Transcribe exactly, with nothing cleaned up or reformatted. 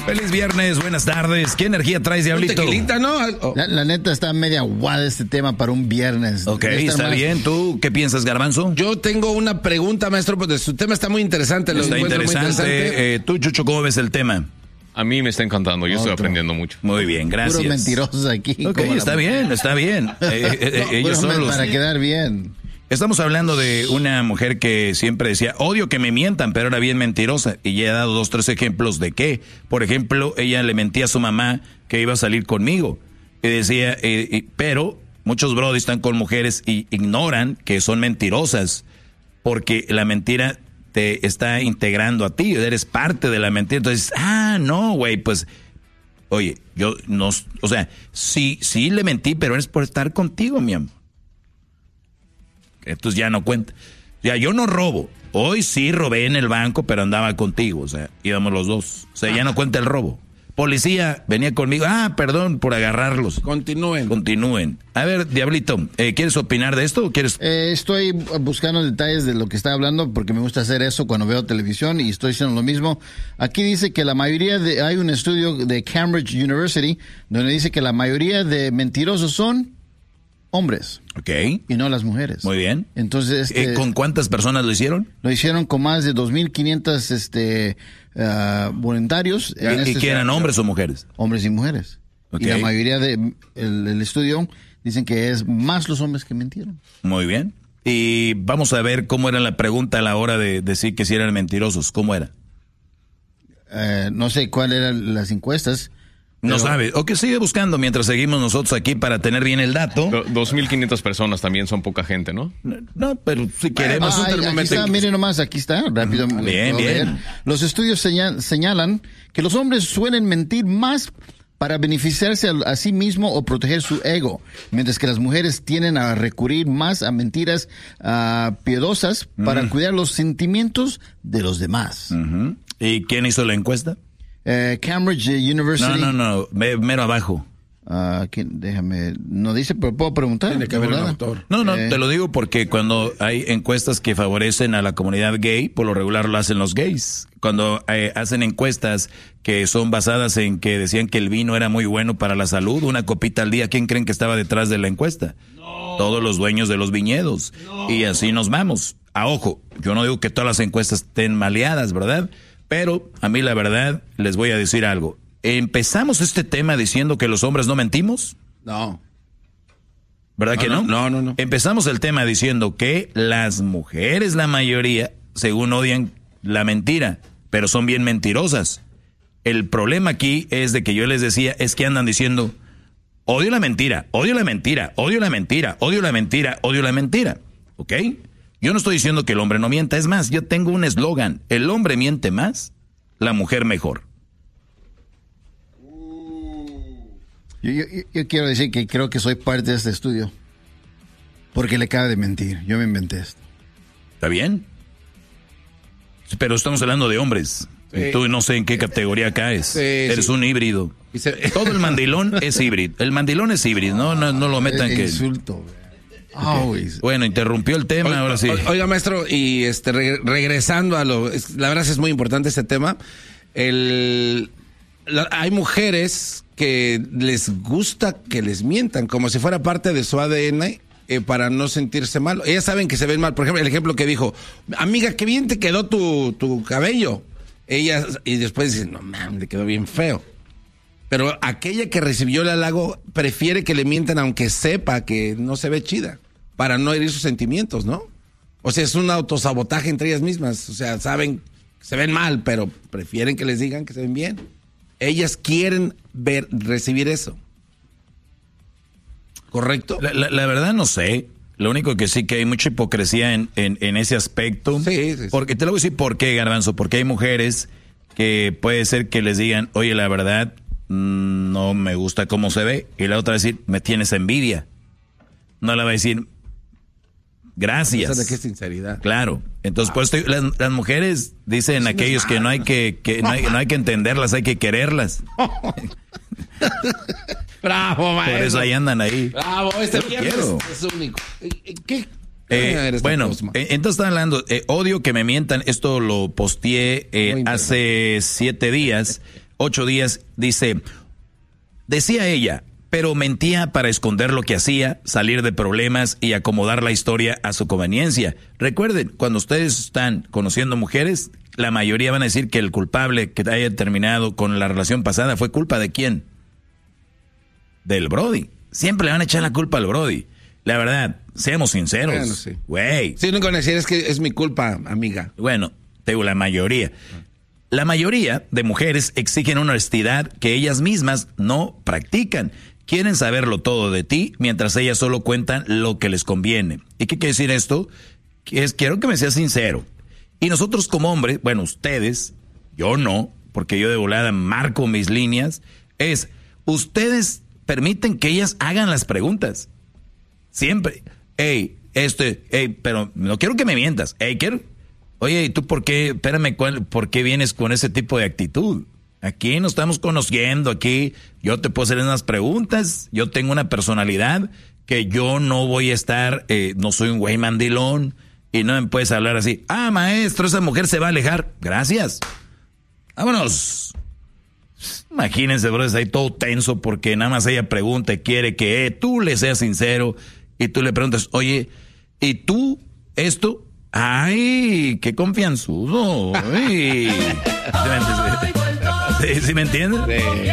Feliz viernes, buenas tardes. ¿Qué energía traes, Diablito? Tequilita, ¿no? Oh. La, la neta está media guada este tema para un viernes. Ok, está más... bien. ¿Tú qué piensas, Garbanzo? Yo tengo una pregunta, maestro, porque su tema está muy interesante. Lo está interesante. Muy interesante. Eh, tú, Chucho, ¿cómo ves el tema? A mí me está encantando, yo Otro. estoy aprendiendo mucho. Muy bien, gracias. Puros mentirosos aquí. Ok, está bien, está bien. Eh, eh, no, ellos son los... Para quedar bien. Estamos hablando de una mujer que siempre decía, odio que me mientan, pero era bien mentirosa. Y ya he dado dos, tres ejemplos de qué. Por ejemplo, ella le mentía a su mamá que iba a salir conmigo. Y decía, eh, eh, pero muchos brodis están con mujeres y ignoran que son mentirosas. Porque la mentira te está integrando a ti, eres parte de la mentira. Entonces, ah, no, güey, pues, oye, yo no, o sea, sí, sí le mentí, pero es por estar contigo, mi amor. Entonces ya no cuenta. Ya yo no robo. Hoy sí robé en el banco, pero andaba contigo. O sea, íbamos los dos. O sea, ya no cuenta el robo. Policía venía conmigo. Ah, perdón por agarrarlos. Continúen. Continúen. A ver, Diablito, eh, ¿quieres opinar de esto o quieres...? Eh, estoy buscando detalles de lo que está hablando porque me gusta hacer eso cuando veo televisión y estoy haciendo lo mismo. Aquí dice que la mayoría de... Hay un estudio de Cambridge University donde dice que la mayoría de mentirosos son... hombres. Ok. Y no las mujeres. Muy bien. Entonces, este, eh, ¿con cuántas personas lo hicieron? Lo hicieron con más de dos mil quinientos este, uh, voluntarios. ¿Y, este, ¿y que eran hombres o mujeres? Hombres y mujeres. Okay. Y la mayoría del de, estudio dicen que es más los hombres que mintieron. Muy bien. Y vamos a ver cómo era la pregunta a la hora de decir que si eran mentirosos. ¿Cómo era? Uh, no sé cuáles eran las encuestas. No pero, sabe. O que sigue buscando mientras seguimos nosotros aquí para tener bien el dato. dos mil quinientas personas también son poca gente, ¿no? No, no pero si queremos ah, un termómetro. Aquí está, miren nomás, aquí está, rápido. Bien, bien. Los estudios señal, señalan que los hombres suelen mentir más para beneficiarse a, a sí mismo o proteger su ego, mientras que las mujeres tienden a recurrir más a mentiras uh, piadosas para uh-huh. cuidar los sentimientos de los demás. Uh-huh. ¿Y quién hizo la encuesta? Uh, Cambridge University. No, no, no, mero abajo. Uh, déjame, no dice, pero puedo preguntar. Tiene que haber un autor. No, no, eh. te lo digo porque cuando hay encuestas que favorecen a la comunidad gay, por lo regular lo hacen los gays. Cuando eh, hacen encuestas que son basadas en que decían que el vino era muy bueno para la salud, una copita al día, ¿quién creen que estaba detrás de la encuesta? No. Todos los dueños de los viñedos. No. Y así nos vamos. A ojo, yo no digo que todas las encuestas estén maleadas, ¿verdad? Pero a mí la verdad les voy a decir algo. ¿Empezamos este tema diciendo que los hombres no mentimos? No. ¿Verdad no, que no? No, no, no. Empezamos el tema diciendo que las mujeres, la mayoría, según odian la mentira, pero son bien mentirosas. El problema aquí es de que yo les decía, es que andan diciendo, odio la mentira, odio la mentira, odio la mentira, odio la mentira, odio la mentira. ¿Ok? Yo no estoy diciendo que el hombre no mienta, es más, yo tengo un eslogan, el hombre miente más, la mujer mejor. Yo, yo, yo quiero decir que creo que soy parte de este estudio, porque le acaba de mentir, yo me inventé esto. ¿Está bien? Pero estamos hablando de hombres, sí. Y tú no sé en qué categoría caes, sí, eres sí. un híbrido. Se... Todo el mandilón es híbrido, el mandilón es híbrido, no, no, no lo metan el que... insulto, Okay. Bueno, interrumpió el tema, oiga, ahora sí. Oiga, maestro, y este re, regresando a lo... Es, la verdad es muy importante este tema. El, la, hay mujeres que les gusta que les mientan, como si fuera parte de su A D N, eh, para no sentirse mal. Ellas saben que se ven mal. Por ejemplo, el ejemplo que dijo, amiga, qué bien te quedó tu, tu cabello. Ellas, y después dicen, no, man, le quedó bien feo. Pero aquella que recibió el halago prefiere que le mientan aunque sepa que no se ve chida, para no herir sus sentimientos, ¿no? O sea, es un autosabotaje entre ellas mismas. O sea, saben que se ven mal, pero prefieren que les digan que se ven bien. Ellas quieren ver, recibir eso. ¿Correcto? La, la, la verdad no sé. Lo único que sí que hay mucha hipocresía en, en, en ese aspecto. Sí, sí, sí. Porque te lo voy a decir por qué, Garbanzo. Porque hay mujeres que puede ser que les digan, oye, la verdad... no me gusta cómo se ve, y la otra va a decir, me tienes envidia. No le va a decir, gracias. ¿De qué sinceridad? Claro. Entonces, ah. pues las, las mujeres dicen aquellos que no hay que, que no, hay, no hay que entenderlas, hay que quererlas. Bravo, maestro. Por eso ahí andan ahí. Bravo, este viernes es único. ¿Qué? Eh, bueno, eh, entonces están hablando, eh, odio que me mientan, esto lo posteé eh, hace siete días, ocho días, dice, decía ella, pero mentía para esconder lo que hacía, salir de problemas y acomodar la historia a su conveniencia. Recuerden, cuando ustedes están conociendo mujeres, la mayoría van a decir que el culpable que haya terminado con la relación pasada fue culpa de quién. Del Brody. Siempre le van a echar la culpa al Brody. La verdad, seamos sinceros. Bueno, sí. Güey. Sí, no con decir es que es mi culpa, amiga. Bueno, te digo, la mayoría. La mayoría de mujeres exigen una honestidad que ellas mismas no practican. Quieren saberlo todo de ti, mientras ellas solo cuentan lo que les conviene. ¿Y qué quiere decir esto? Que es, quiero que me seas sincero. Y nosotros como hombres, bueno, ustedes, yo no, porque yo de volada marco mis líneas, es, ustedes permiten que ellas hagan las preguntas. Siempre. Ey, este, ey, pero no quiero que me mientas. Ey, quiero... Oye, ¿y tú por qué, espérame, cuál, por qué vienes con ese tipo de actitud? Aquí nos estamos conociendo, aquí yo te puedo hacer unas preguntas, yo tengo una personalidad que yo no voy a estar, eh, no soy un güey mandilón y no me puedes hablar así. Ah, maestro, esa mujer se va a alejar. Gracias. Vámonos. Imagínense, bro, está ahí todo tenso porque nada más ella pregunta y quiere que eh, tú le seas sincero y tú le preguntas, oye, ¿y tú esto? ¡Ay, qué confianzudo! Ay. ¿Sí, sí me entiendes? Sí.